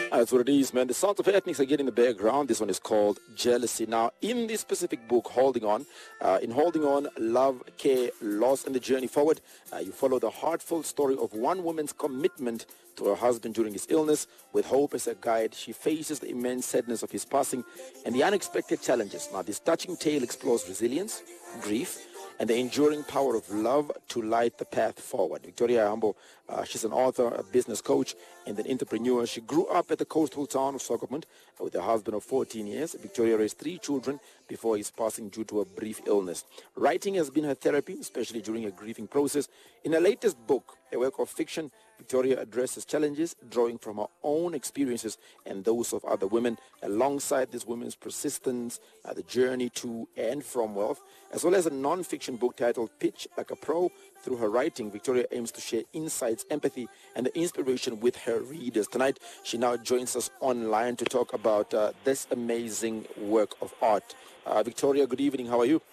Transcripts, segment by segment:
That's what it is, man. The sounds of ethnics again in the background. This one is called Jealousy. Now, in this specific book, Holding On, Love, Care, Loss, and the Journey Forward, you follow the heartfelt story of one woman's commitment to her husband during his illness. With hope as a guide, she faces the immense sadness of his passing and the unexpected challenges. Now, this touching tale explores resilience, grief, and the enduring power of love to light the path forward. Victoria Ayambo, she's an author, a business coach, and an entrepreneur. She grew up at the coastal town of Swakopmund with a husband of 14 years. Victoria raised 3 children before his passing due to a brief illness. Writing has been her therapy, especially during her grieving process. In her latest book, a work of fiction, Victoria addresses challenges, drawing from her own experiences and those of other women. Alongside this women's persistence, the journey to and from wealth, as well as a non-fiction book titled Pitch Like a Pro. Through her writing, Victoria aims to share insights, empathy, and the inspiration with her readers. Tonight, she now joins us online to talk about this amazing work of art. Victoria, good evening. How are you?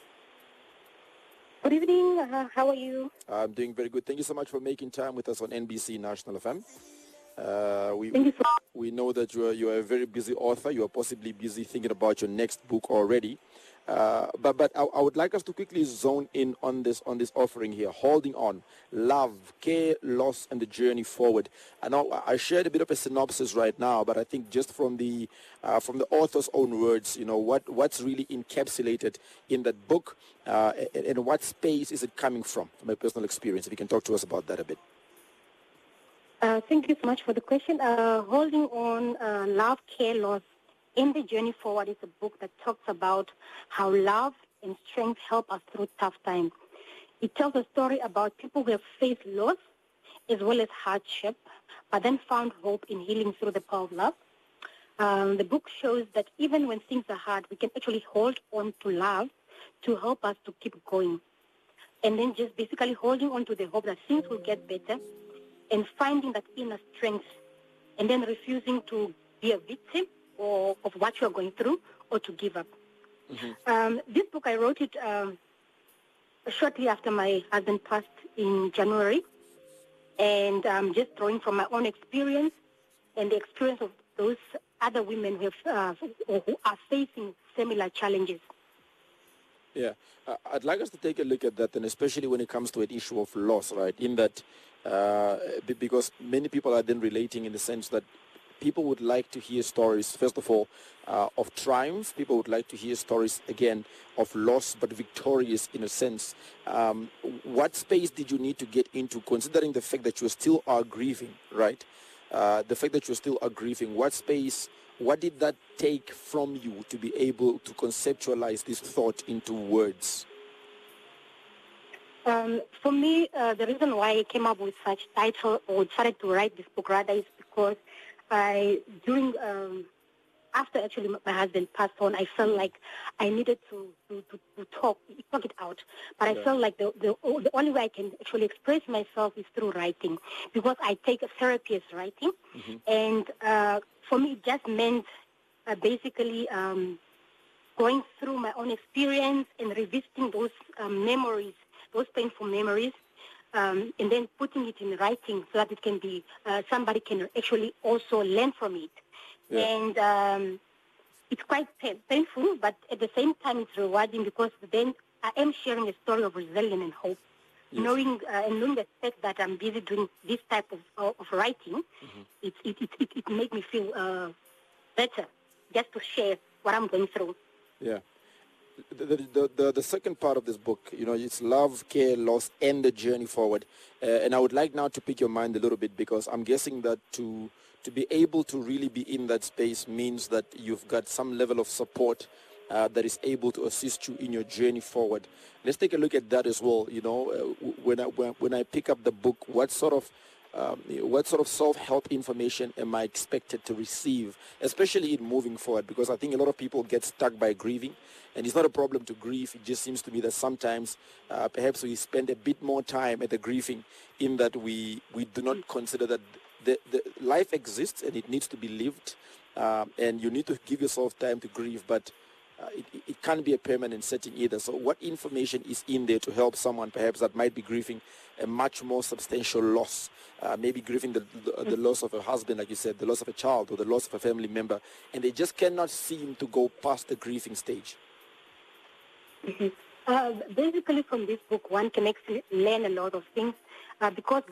Good evening. How are you? I'm doing very good. Thank you so much for making time with us on NBC National FM. Thank you so much. We know that you are a very busy author. You are possibly busy thinking about your next book already. But I would like us to quickly zone in on this offering here, Holding On, Love, Care, Loss, and the Journey Forward. I know I shared a bit of a synopsis right now, but I think just from the author's own words, you know, what's really encapsulated in that book, and what space is it coming from my personal experience? If you can talk to us about that a bit. Thank you so much for the question. Holding On, Love, Care, Loss, and the Journey Forward is a book that talks about how love and strength help us through tough times. It tells a story about people who have faced loss as well as hardship, but then found hope in healing through the power of love. The book shows that even when things are hard, we can actually hold on to love to help us to keep going. And then just basically holding on to the hope that things will get better and finding that inner strength, and then refusing to be a victim or of what you're going through or to give up. Mm-hmm. This book, I wrote it shortly after my husband passed in January, and just drawing from my own experience and the experience of those other women who are facing similar challenges. Yeah, I'd like us to take a look at that, and especially when it comes to an issue of loss, right? In that, because many people are then relating in the sense that people would like to hear stories, first of all, of triumph. People would like to hear stories, again, of loss, but victorious in a sense. What space did you need to get into, considering the fact that you still are grieving, right? The fact that you still are grieving, what did that take from you to be able to conceptualize this thought into words? For me, the reason why I came up with such title or started to write this book rather is because after actually my husband passed on, I felt like I needed to talk it out. But I felt like the only way I can actually express myself is through writing, because I take a therapy as writing. Mm-hmm. And for me, it just meant basically going through my own experience and revisiting those memories, those painful memories, and then putting it in writing so that it can be, somebody can actually also learn from it. Yeah. And it's quite painful, but at the same time it's rewarding, because then I am sharing a story of resilience and hope. Yes. Knowing the fact that I'm busy doing this type of writing, mm-hmm. it made me feel better just to share what I'm going through. Yeah. The second part of this book, you know, it's Love, Care, Loss, and the Journey Forward. And I would like now to pick your mind a little bit, because I'm guessing that to be able to really be in that space means that you've got some level of support that is able to assist you in your journey forward. Let's take a look at that as well. You know, when I pick up the book, what sort of self-help information am I expected to receive, especially in moving forward? Because I think a lot of people get stuck by grieving, and it's not a problem to grieve. It just seems to be that sometimes perhaps we spend a bit more time at the grieving, in that we do not consider that the life exists and it needs to be lived, and you need to give yourself time to grieve. But it can't be a permanent setting either. So what information is in there to help someone perhaps that might be grieving a much more substantial loss, maybe grieving the loss of a husband, like you said, the loss of a child or the loss of a family member, and they just cannot seem to go past the grieving stage? Basically, from this book, one can actually learn a lot of things because